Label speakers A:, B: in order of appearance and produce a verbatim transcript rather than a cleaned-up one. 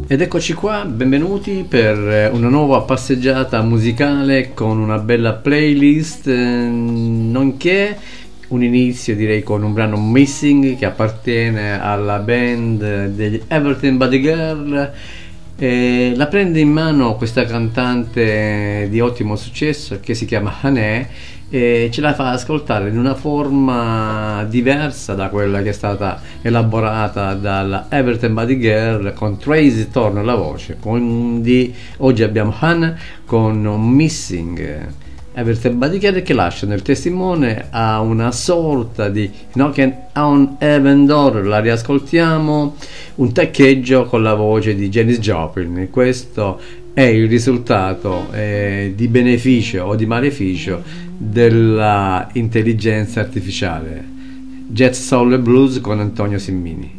A: Ed eccoci qua, benvenuti per una nuova passeggiata musicale con una bella playlist, eh, nonché un inizio direi con un brano Missing che appartiene alla band degli Everything But The Girl. Eh, la prende in mano questa cantante di ottimo successo che si chiama Hanè e ce la fa ascoltare in una forma diversa da quella che è stata elaborata dalla Everything But The Girl, con Tracy Thorn alla voce. Quindi oggi abbiamo Hanè con Missing. Everything But The Girl che lascia nel testimone a una sorta di Knocking on Heaven Door. La riascoltiamo, un teccheggio con la voce di Janis Joplin. Questo è il risultato eh, di beneficio o di maleficio della intelligenza artificiale. Jazz Soul e Blues con Antonio Simmini.